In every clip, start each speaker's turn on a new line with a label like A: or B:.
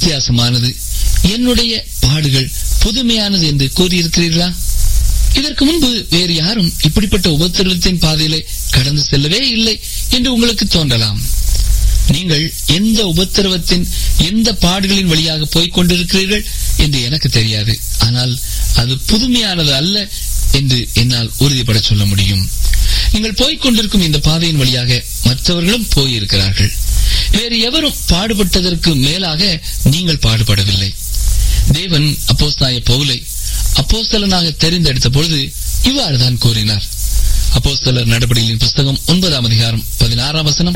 A: வித்தியாசமானது, என்னுடைய பாடுகள் புதுமையானது என்று கூறியிருக்கிறீர்களா? இதற்கு முன்பு வேறு யாரும் இப்படிப்பட்ட உபத்திரவத்தின் பாதையிலே கடந்து செல்லவே இல்லை என்று உங்களுக்கு தோன்றலாம். நீங்கள் எந்த உபத்திரவத்தின் எந்த பாடுகளின் வழியாக போய்க் கொண்டிருக்கிறீர்கள் என்று எனக்கு தெரியாது. ஆனால் அது புதுமையானது அல்ல என்று என்னால் உறுதிபட சொல்ல முடியும். நீங்கள் போய்க் கொண்டிருக்கும் இந்த பாதையின் வழியாக மற்றவர்களும் போயிருக்கிறார்கள். வேறு எவரும் பாடுபட்டதற்கு மேலாக நீங்கள் பாடுபடவில்லை. தேவன் அப்போஸ்தலனாகிய பவுலை அப்போஸ்தலனாக தெரிந்தெடுத்த பொழுது இவ்வாறுதான் கூறினார். அப்போஸ்தலர் நடபடிகளின் புஸ்தகம் 9ஆம் அதிகாரம் 16ஆம் வசனம்,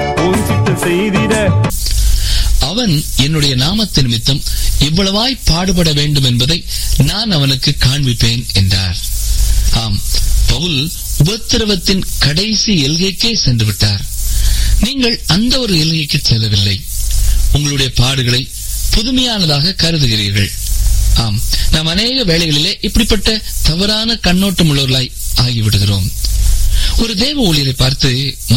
A: அவன் என்னுடைய நாமத்து நிமித்தம் இவ்வளவாய் பாடுபட வேண்டும் என்பதை நான் அவனுக்கு காண்பிப்பேன் என்றார். ஆம், பவுல் உபத்திரவத்தின் கடைசி எல்கைக்கே சென்று விட்டார். நீங்கள் அந்த ஒரு எல்கைக்கு செல்லவில்லை. உங்களுடைய பாடுகளை புதுமையானதாக கருதுகிறீர்கள். ஆம், நாம் அநேக வேளைகளிலே இப்படிப்பட்ட தவறான கண்ணோட்டம் உள்ளவர்களாய் ஆகிவிடுகிறோம். ஒரு தேவ ஊழியரை பார்த்து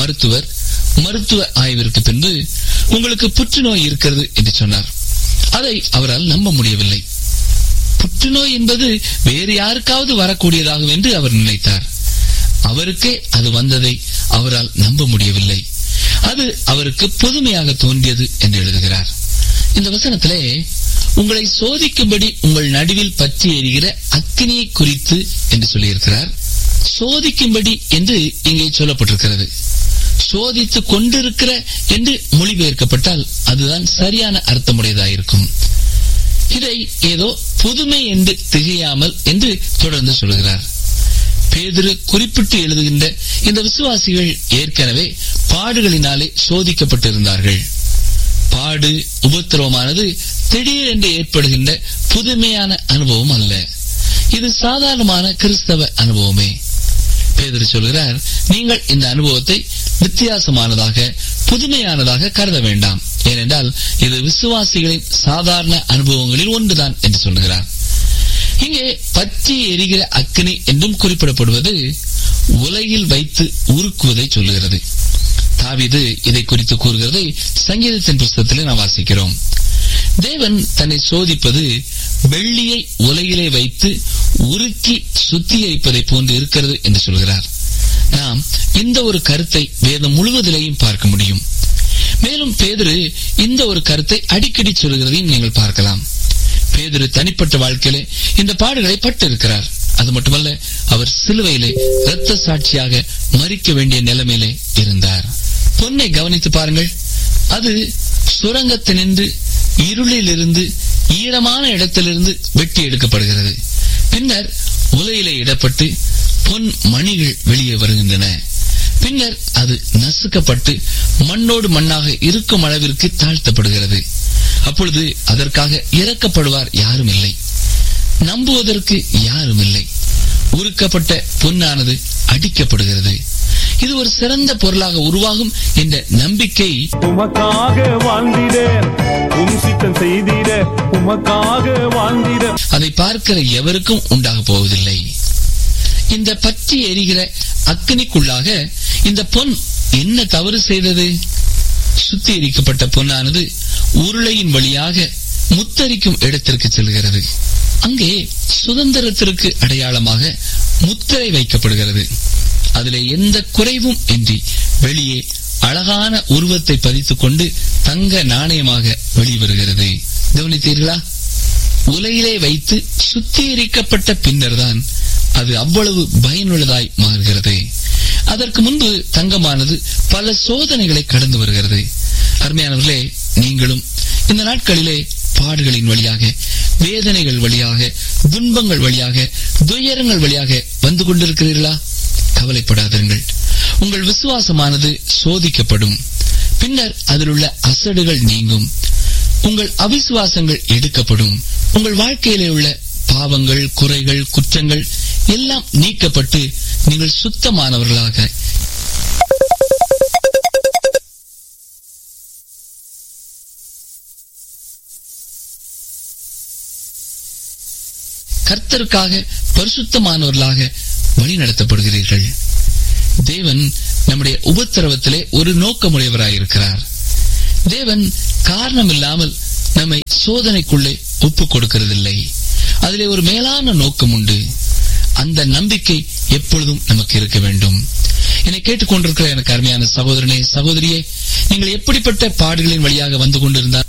A: மருத்துவ ஆய்விற்கு பின்பு உங்களுக்கு புற்றுநோய் இருக்கிறது என்று சொன்னார். அதை அவரால் நம்ப முடியவில்லை. புற்றுநோய் என்பது வேறு யாருக்காவது வரக்கூடியதாகும் என்று அவர் நினைத்தார். அவருக்கே அது வந்ததை அவரால் நம்ப முடியவில்லை. அது அவருக்கு புதுமையாக தோன்றியது என்று எழுதுகிறார். இந்த வசனத்திலே உங்களை சோதிக்கும்படி உங்கள் நடுவில் பற்றி எரிகிற அக்கினியை குறித்து என்று சொல்லியிருக்கிறார். சோதிக்கும்படி என்று இங்கே சொல்லப்பட்டிருக்கிறது. சோதித்துக் கொண்டிருக்கிற என்று மொழிபெயர்க்கப்பட்டால் அதுதான் சரியான அர்த்தமுடையதாயிருக்கும். இதை ஏதோ புதுமை என்று திகையாமல் என்று தொடர்ந்து சொல்கிறார். பேதுரு குறிப்பிட்டு எழுதுகின்ற இந்த விசுவாசிகள் ஏற்கனவே பாடுகளினாலே சோதிக்கப்பட்டிருந்தார்கள். பாடு உபத்திரவமானது திடீரென்று ஏற்படுகின்ற புதுமையான அனுபவம் அல்ல. இது சாதாரணமான கிறிஸ்தவ அனுபவமே. பேதுரு சொல்கிறார், நீங்கள் இந்த அனுபவத்தை வித்தியாசமானதாக புதுமையானதாக கருத வேண்டாம். ஏனென்றால் இது விசுவாசிகளின் சாதாரண அனுபவங்களில் ஒன்றுதான் என்று சொல்கிறார். இங்கே பற்றி எரிகிற அக்கினி என்றும் குறிப்பிடப்படுவது உலையில் வைத்து உருக்குவதை சொல்லுகிறது. தாவீது இதை குறித்து கூறுகிறதை சங்கீதத்தின் புஸ்தகத்திலே நாம் வாசிக்கிறோம். தேவன் தன்னை சோதிப்பது வெள்ளியை உலையிலே வைத்து உருக்கி சுத்திகரிப்பதை போன்று இருக்கிறது என்று சொல்கிறார். நாம் இந்த ஒரு கருத்தை வேதம் முழுவதிலேயும் பார்க்க முடியும். மேலும் பேதுரு இந்த ஒரு கருத்தை அடிக்கடி சொல்கிறதையும் நீங்கள் பார்க்கலாம். பேதுரு தனிப்பட்ட வாழ்க்கையிலே இந்த பாடுகளை பட்டு இருக்கிறார். அது மட்டுமல்ல, அவர் சிலுவையிலே இரத்த சாட்சியாக மரிக்க வேண்டிய நிலைமையிலே இருந்தார். பொன்னை கவனித்து பாருங்கள். அது சுரங்கத்தினின்று இருளில் இருந்து ஈரமான இடத்திலிருந்து வெட்டி எடுக்கப்படுகிறது. பின்னர் உலையிலே இடப்பட்டு பொன் மணிகள் வெளியே வருகின்றன. பின்னர் அது நசுக்கப்பட்டு மண்ணோடு மண்ணாக இருக்கும் அளவிற்கு தாழ்த்தப்படுகிறது. அப்பொழுது அதற்காக இறக்கப்படுவார் யாரும் இல்லை, நம்புவதற்கு யாரும் இல்லை. உருக்கப்பட்ட பொன்னானது அடிக்கப்படுகிறது. இது ஒரு சிறந்த பொருளாக உருவாகும் என்ற நம்பிக்கை
B: உமக்காக வாழ்ந்திட, சித்தம் செய்திட, உமக்காக வாழ்ந்திட
A: அதை பார்க்கிற எவருக்கும் உண்டாக போவதில்லை. இந்த பற்றி எரிகிற அக்கினிக்குள்ளாக இந்த பொன் என்ன தவறு செய்தது? சுத்திகரிக்கப்பட்ட பொன்னானது உருளையின் வழியாக முத்தரிக்கும் இடத்திற்கு செல்கிறது. அங்கே சுதந்திரத்திற்கு அடையாளமாக முத்திரை வைக்கப்படுகிறது. அதிலே எந்த குறைவும் இன்றி வெளியே அழகான உருவத்தை பதித்துக் கொண்டு தங்க நாணயமாக வெளிவருகிறது. கவனித்தீர்களா? உலையிலே வைத்து சுத்திகரிக்கப்பட்ட பின்னர் தான் அது அவ்வளவு பயனுள்ளதாய் மாறுகிறது. அதற்கு முன்பு தங்கமானது பல சோதனைகளை கடந்து வருகிறது. அருமையானவர்களே, நீங்களும் இந்த நாட்களிலே பாடுகளின் வழியாக, வேதனைகள் வழியாக, துன்பங்கள் வழியாக, துயரங்கள் வழியாக வந்து கொண்டிருக்கிறீர்களா? கவலைப்படாதீர்கள். உங்கள் விசுவாசமானது சோதிக்கப்படும். பின்னர் அதில் உள்ள அசடுகள் நீங்கும். உங்கள் அவிசுவாசங்கள் எடுக்கப்படும். உங்கள் வாழ்க்கையிலே உள்ள பாவங்கள், குறைகள், குற்றங்கள் எல்லாம் நீக்கப்பட்டு நீங்கள் சுத்தமானவர்களாக கர்த்தருக்காக பரிசுத்தமானவர்களாக வழி நடத்தப்படுகிறீர்கள். தேவன் நம்முடைய உபத்திரவத்திலே ஒரு நோக்கமுடையவராயிருக்கிறார். தேவன் காரணம் இல்லாமல் நம்மை சோதனைக்குள்ளே ஒப்புக் கொடுக்கிறதில்லை. அதிலே ஒரு மேலான நோக்கம் உண்டு. அந்த நம்பிக்கை எப்பொழுதும் நமக்கு இருக்க வேண்டும். என்னை கேட்டுக்கொண்டிருக்கிற எனக்கு அருமையான சகோதரனே, சகோதரியே, நீங்கள் எப்படிப்பட்ட பாடுகளின் வழியாக வந்து கொண்டிருந்தால்